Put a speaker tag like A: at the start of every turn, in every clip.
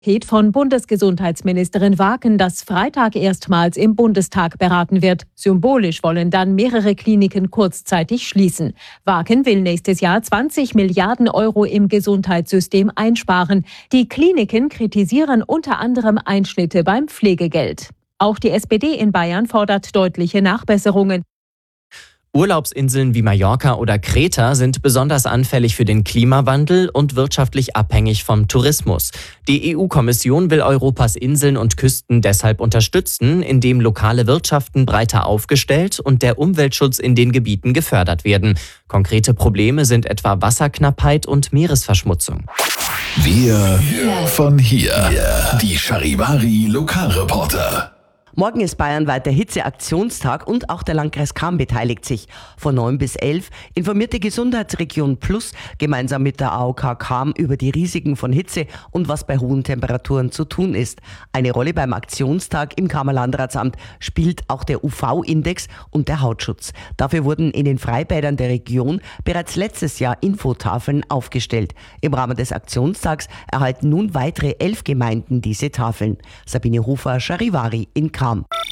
A: Paket von Bundesgesundheitsministerin Wagen, das Freitag erstmals im Bundestag beraten wird. Symbolisch wollen dann mehrere Kliniken kurzzeitig schließen. Wagen will nächstes Jahr 20 Milliarden Euro im Gesundheitssystem einsparen. Die Kliniken kritisieren unter anderem Einschnitte beim Pflegegeld. Auch die SPD in Bayern fordert deutliche Nachbesserungen.
B: Urlaubsinseln wie Mallorca oder Kreta sind besonders anfällig für den Klimawandel und wirtschaftlich abhängig vom Tourismus. Die EU-Kommission will Europas Inseln und Küsten deshalb unterstützen, indem lokale Wirtschaften breiter aufgestellt und der Umweltschutz in den Gebieten gefördert werden. Konkrete Probleme sind etwa Wasserknappheit und Meeresverschmutzung.
C: Wir von hier. Die Charivari Lokalreporter.
D: Morgen ist bayernweit der Hitzeaktionstag und auch der Landkreis Cham beteiligt sich. Von 9 bis 11 informiert die Gesundheitsregion Plus gemeinsam mit der AOK Cham über die Risiken von Hitze und was bei hohen Temperaturen zu tun ist. Eine Rolle beim Aktionstag im Chamer Landratsamt spielt auch der UV-Index und der Hautschutz. Dafür wurden in den Freibädern der Region bereits letztes Jahr Infotafeln aufgestellt. Im Rahmen des Aktionstags erhalten nun weitere 11 Gemeinden diese Tafeln. Sabine Hofer, Charivari in Cham.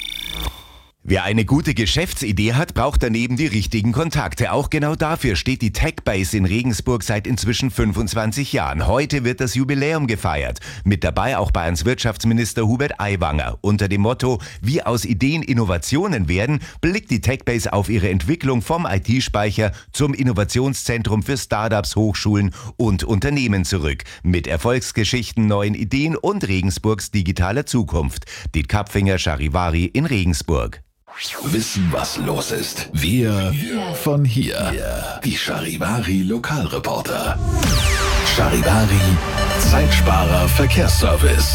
E: Wer eine gute Geschäftsidee hat, braucht daneben die richtigen Kontakte. Auch genau dafür steht die TechBase in Regensburg seit inzwischen 25 Jahren. Heute wird das Jubiläum gefeiert. Mit dabei auch Bayerns Wirtschaftsminister Hubert Aiwanger. Unter dem Motto, wie aus Ideen Innovationen werden, blickt die TechBase auf ihre Entwicklung vom IT-Speicher zum Innovationszentrum für Startups, Hochschulen und Unternehmen zurück. Mit Erfolgsgeschichten, neuen Ideen und Regensburgs digitaler Zukunft. Diet Kapfinger, Charivari in Regensburg.
C: Wissen, was los ist. Wir von hier. Die Charivari Lokalreporter. Charivari Zeitsparer Verkehrsservice.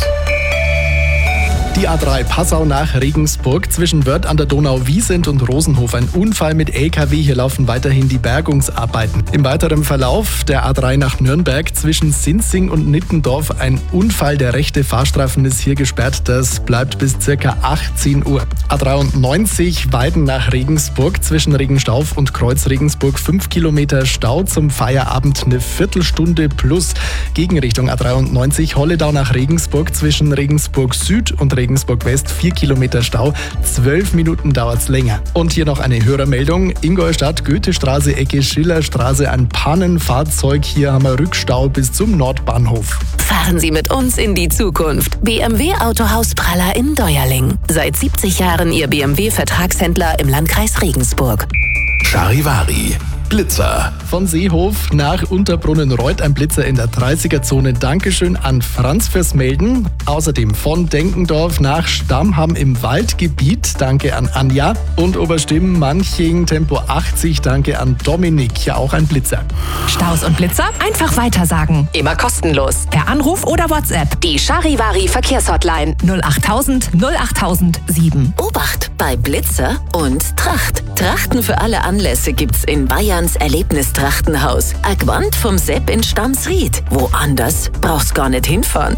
F: Die A3 Passau nach Regensburg zwischen Wörth an der Donau-Wiesent und Rosenhof. Ein Unfall mit LKW. Hier laufen weiterhin die Bergungsarbeiten. Im weiteren Verlauf der A3 nach Nürnberg zwischen Sinzing und Nittendorf ein Unfall. Der rechte Fahrstreifen ist hier gesperrt. Das bleibt bis ca. 18 Uhr. A93 Weiden nach Regensburg zwischen Regenstauf und Kreuz Regensburg 5 Kilometer Stau. Zum Feierabend eine Viertelstunde plus. Gegenrichtung A93 Holledau nach Regensburg zwischen Regensburg Süd und Regensburg West 4 Kilometer Stau, 12 Minuten dauert's länger. Und hier noch eine Hörermeldung. Ingolstadt, Goethestraße, Ecke Schillerstraße, ein Pannenfahrzeug. Hier haben wir Rückstau bis zum Nordbahnhof.
G: Fahren Sie mit uns in die Zukunft. BMW Autohaus Praller in Deuerling. Seit 70 Jahren Ihr BMW-Vertragshändler im Landkreis Regensburg.
C: Charivari Blitzer.
F: Von Seehof nach Unterbrunnen-Reuth ein Blitzer in der 30er-Zone. Dankeschön an Franz fürs Melden. Außerdem von Denkendorf nach Stammham im Waldgebiet. Danke an Anja. Und Oberstimm-Manching Tempo 80. Danke an Dominik. Ja, auch ein Blitzer.
H: Staus und Blitzer einfach weitersagen. Immer kostenlos. Per Anruf oder WhatsApp.
G: Die Charivari Verkehrshotline
H: 08000 08007.
G: Obacht bei Blitzer und Tracht. Trachten für alle Anlässe gibt's in Bayerns Erlebnistrachtenhaus. Agwand vom Sepp in Stammsried. Woanders brauchst gar nicht hinfahren.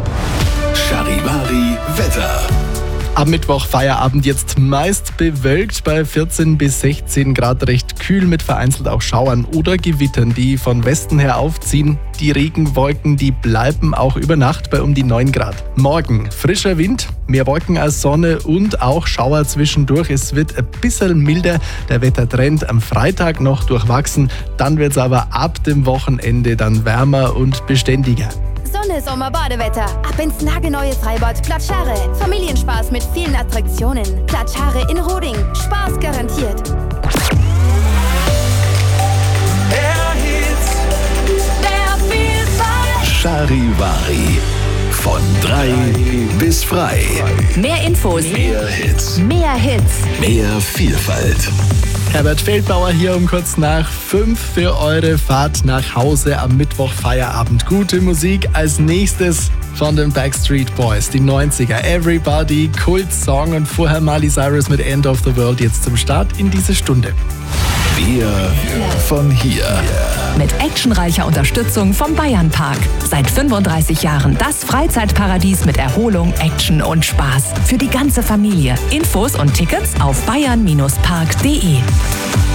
C: Charivari Wetter.
F: Am Mittwoch Feierabend jetzt meist bewölkt bei 14 bis 16 Grad, recht kühl mit vereinzelt auch Schauern oder Gewittern, die von Westen her aufziehen. Die Regenwolken, die bleiben auch über Nacht bei um die 9 Grad. Morgen frischer Wind, mehr Wolken als Sonne und auch Schauer zwischendurch. Es wird ein bisschen milder. Der Wettertrend am Freitag noch durchwachsen. Dann wird es aber ab dem Wochenende dann wärmer und beständiger.
I: Sonne, Sommer, Badewetter. Ab ins nagelneue Freibad Platschare. Familienspaß mit vielen Attraktionen. Platschare in Roding. Spaß garantiert.
C: Mehr Hits,
I: mehr Vielfalt.
C: Charivari. Von 3 bis frei.
H: Mehr Infos.
C: Mehr Hits.
H: Mehr Hits.
C: Mehr Vielfalt.
F: Herbert Feldbauer hier um kurz nach 5 für eure Fahrt nach Hause am Mittwoch Feierabend. Gute Musik als nächstes von den Backstreet Boys, die 90er. Everybody, Kult-Song und vorher Miley Cyrus mit End of the World jetzt zum Start in diese Stunde.
C: Wir von hier.
H: Mit actionreicher Unterstützung vom Bayernpark. Seit 35 Jahren das Freizeitparadies mit Erholung, Action und Spaß. Für die ganze Familie. Infos und Tickets auf bayern-park.de.